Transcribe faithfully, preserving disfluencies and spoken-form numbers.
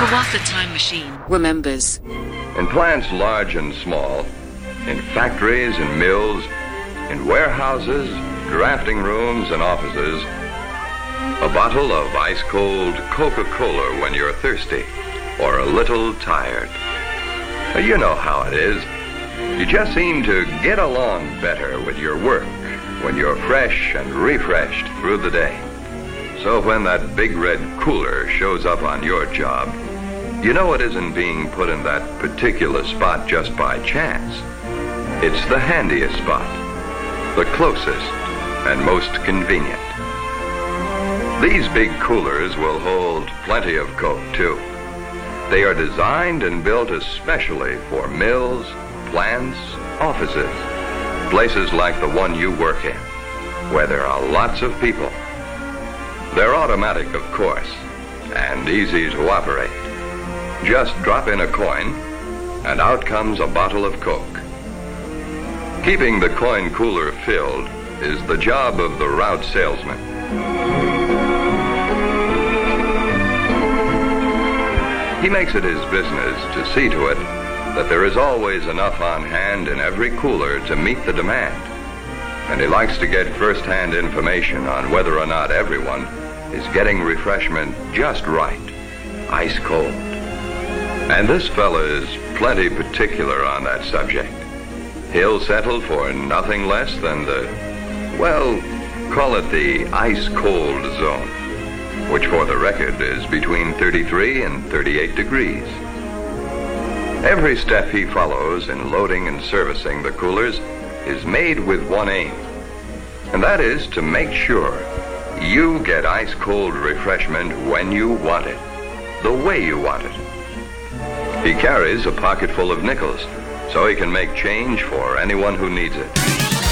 Kawatha Time Machine remembers. In plants large and small, in factories and mills, in warehouses, drafting rooms and offices, a bottle of ice-cold Coca-Cola when you're thirsty or a little tired. You know how it is. You just seem to get along better with your work when you're fresh and refreshed through the day. So when that big red cooler shows up on your job, you know it isn't being put in that particular spot just by chance. It's the handiest spot, the closest and most convenient. These big coolers will hold plenty of Coke, too. They are designed and built especially for mills, plants, offices, places like the one you work in, where there are lots of people. They're automatic, of course, and easy to operate. Just drop in a coin, and out comes a bottle of Coke. Keeping the coin cooler filled is the job of the route salesman. He makes it his business to see to it that there is always enough on hand in every cooler to meet the demand. And he likes to get first-hand information on whether or not everyone is getting refreshment just right, ice cold. And this fella is plenty particular on that subject. He'll settle for nothing less than the, well, call it the ice-cold zone, which for the record is between thirty-three and thirty-eight degrees. Every step he follows in loading and servicing the coolers is made with one aim, and that is to make sure you get ice-cold refreshment when you want it, the way you want it. He carries a pocket full of nickels, so he can make change for anyone who needs it.